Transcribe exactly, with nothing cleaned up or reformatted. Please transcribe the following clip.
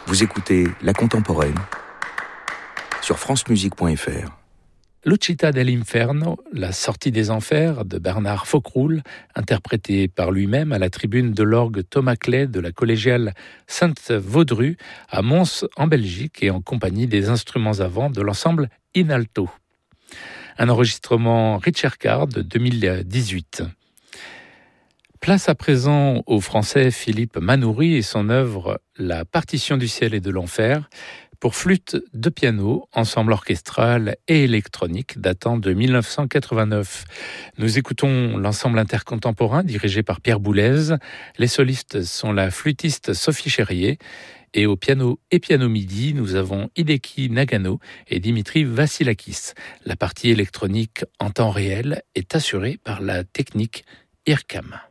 Vous écoutez La Contemporaine sur francemusique point f r. L'Uscita dell'Inferno, la sortie des enfers de Bernard Faucroul, interprété par lui-même à la tribune de l'orgue Thomas Clay de la collégiale Sainte-Vaudru à Mons en Belgique et en compagnie des instruments à vent de l'ensemble Inalto. Un enregistrement Richard Carr de deux mille dix-huit. Place à présent au français Philippe Manoury et son œuvre La partition du ciel et de l'enfer pour flûte de piano, ensemble orchestral et électronique datant de dix-neuf cent quatre-vingt-neuf. Nous écoutons l'ensemble intercontemporain dirigé par Pierre Boulez. Les solistes sont la flûtiste Sophie Cherrier et au piano et piano midi, nous avons Hideki Nagano et Dimitri Vassilakis. La partie électronique en temps réel est assurée par la technique I R C A M.